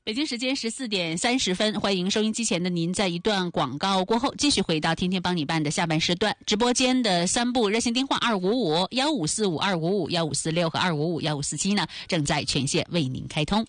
北京时间14点30分，欢迎收音机前的您，在一段广告过后，继续回到天天帮你办的下半时段。直播间的3部热线电话255-1545-255-1546和255-1547呢，正在全线为您开通。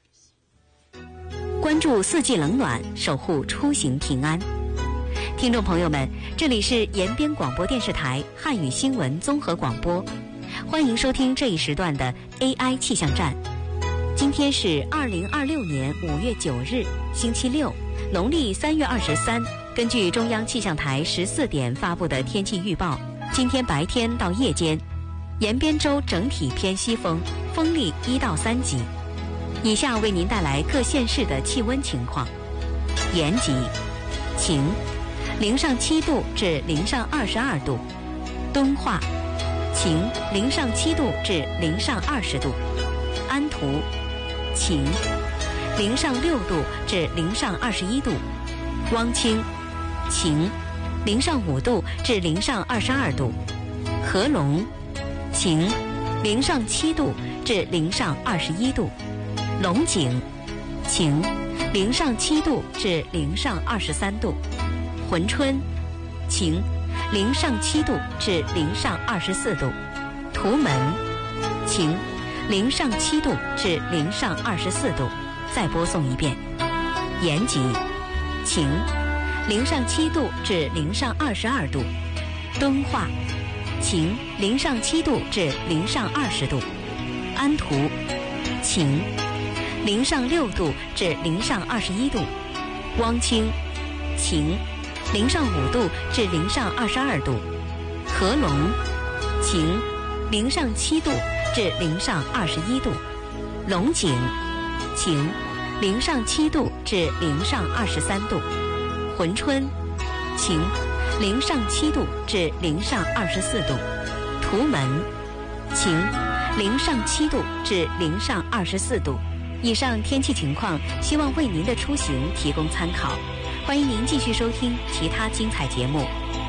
关注四季冷暖，守护出行平安。听众朋友们，这里是延边广播电视台汉语新闻综合广播，欢迎收听这一时段的 AI 气象站。今天是2026年5月9日，星期六，农历3月23。根据中央气象台14点发布的天气预报，今天白天到夜间，延边州整体偏西风，风力1到3级。以下为您带来各县市的气温情况：延吉晴，零上7度至零上22度；敦化晴，零上7度至零上20度；安图晴，零上6度至零上21度；汪清晴，零上5度至零上22度；合龙晴，零上7度至零上21度；龙井晴，零上7度至零上23度；珲春晴，零上7度至零上24度；图门晴，零上7度至零上24度。再播送一遍：延吉晴，零上7度至零上22度；敦化晴，零上7度至零上20度；安图晴，零上6度至零上21度；汪清晴，零上5度至零上22度；合龙晴，零上7度至零上21度；龙井晴，零上7度至零上23度；珲春晴，零上7度至零上24度；图门晴，零上7度至零上24度。以上天气情况，希望为您的出行提供参考。欢迎您继续收听其他精彩节目。